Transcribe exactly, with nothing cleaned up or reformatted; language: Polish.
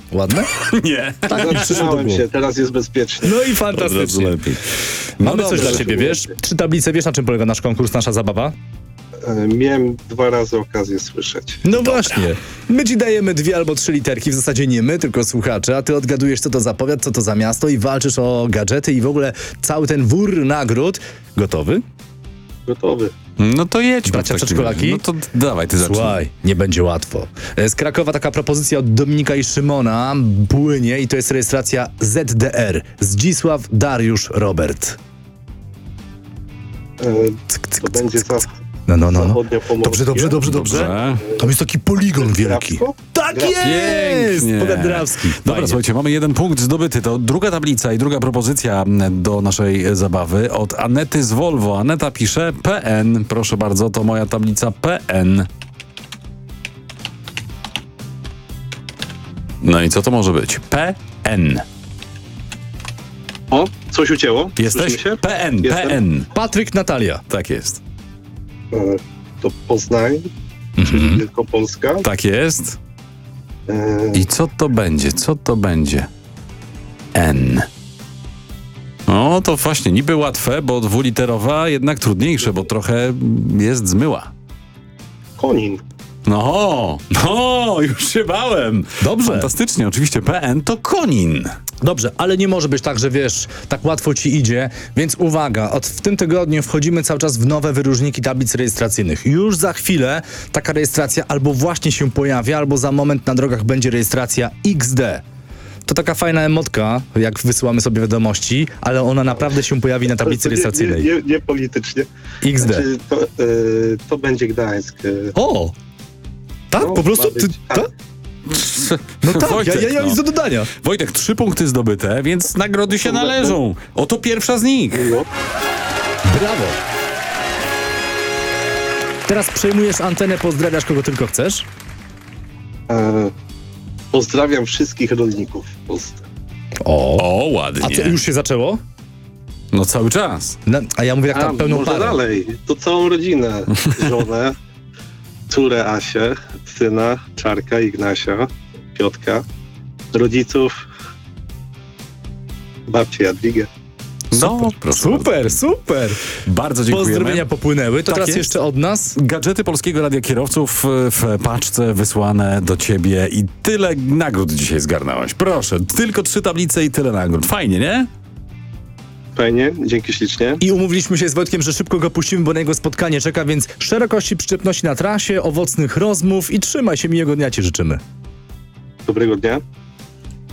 Ładne? Nie. Tak mi przyszło do Zatrzymałem głowy. się, teraz jest bezpiecznie. No i fantastycznie. lepiej. Mamy No coś dobrze. dla ciebie, wiesz? Trzy tablice, wiesz na czym polega nasz konkurs, nasza zabawa? E, Miałem dwa razy okazję słyszeć. No właśnie. My ci dajemy dwie albo trzy literki, w zasadzie nie my, tylko słuchacze, a ty odgadujesz, co to za powiat, co to za miasto i walczysz o gadżety i w ogóle cały ten wór nagród. Gotowy? Gotowy. No to jedźmy. Bracia w takim przedszkolaki? razie. No to dawaj, ty zacznij. Słuchaj, nie będzie łatwo. Z Krakowa taka propozycja od Dominika i Szymona płynie i to jest rejestracja Z D R. Zdzisław Dariusz Robert. E, To będzie za No, no, no. no. zachodniopomorskie. Dobrze, dobrze, dobrze, dobrze. Dobrze. Tam jest taki poligon wielki. Drawsko? Tak Drawsko. jest! Pięknie. Powiat drawski. Dobra, Fajnie. słuchajcie, mamy jeden punkt zdobyty. To druga tablica i druga propozycja do naszej zabawy od Anety z Volvo. Aneta pisze P N. Proszę bardzo, to moja tablica P N. No i co to może być? P N. O, coś ucięło? Jesteś? Słyszymy się? P N, Jestem. P N. Patryk, Natalia. Tak jest. E, To Poznań, czyli Wielkopolska. Tak jest. E, I co to będzie? Co to będzie? N. No to właśnie, niby łatwe, bo dwuliterowa, jednak trudniejsze, bo trochę jest zmyła. Konin. No, no, już się bałem. Dobrze. Fantastycznie, oczywiście P N to konin. Dobrze, ale nie może być tak, że wiesz, tak łatwo ci idzie, więc uwaga, od w tym tygodniu wchodzimy cały czas w nowe wyróżniki tablic rejestracyjnych. Już za chwilę taka rejestracja albo właśnie się pojawia, albo za moment na drogach będzie rejestracja X D. To taka fajna emotka, jak wysyłamy sobie wiadomości, ale ona naprawdę się pojawi na tablicy To nie, rejestracyjnej. nie, nie, nie politycznie. X D. Znaczy, to, e, to będzie Gdańsk. e, O! Tak, No, po prostu? ma być, Ty, tak. tak? No tak, Wojtek, ja, ja nie mam no. nic do dodania. Wojtek, trzy punkty zdobyte, więc nagrody się należą. Oto pierwsza z nich. No, Brawo! Teraz przejmujesz antenę, pozdrawiasz kogo tylko chcesz. e, pozdrawiam wszystkich rolników w Polsce. O! O, A ładnie. co, już się zaczęło? No cały czas. No, a ja mówię jak A, tam pełną może parę. dalej. To całą rodzinę. Żonę, córę Asię, syna Czarka, Ignasia, Piotka, rodziców, babcię Jadwigę. No, proszę Super, super! Bardzo dziękujemy. Pozdrowienia popłynęły. To Tak teraz jest. jeszcze od nas. Gadżety Polskiego Radia Kierowców w paczce wysłane do ciebie i tyle nagród dzisiaj zgarnąłeś. Proszę, tylko trzy tablice i tyle nagród. Fajnie, nie? Fajnie, dzięki ślicznie. I umówiliśmy się z Wojtkiem, że szybko go puścimy, bo na jego spotkanie czeka, więc szerokości przyczepności na trasie, owocnych rozmów i trzymaj się, miłego dnia ci życzymy. Dobrego dnia.